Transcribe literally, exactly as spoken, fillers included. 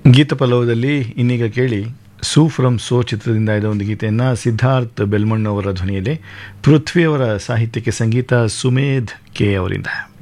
ಗೀತ ಪಲ್ಲವದಲ್ಲಿ ಇನ್ನೀಗ ಕೇಳಿ ಸೂ from so ಚಿತ್ರದಿಂದ ಇದ್ದ ಒಂದು ಗೀತೆಯನ್ನು ಸಿದ್ಧಾರ್ಥ್ ಬೆಲ್ಮಣ್ಣವರ ಧ್ವನಿಯಲ್ಲಿ, ಪೃಥ್ವಿಯವರ ಸಾಹಿತ್ಯಕ್ಕೆ ಸಂಗೀತ ಸುಮೇಧ್ ಕೆ ಅವರಿಂದ.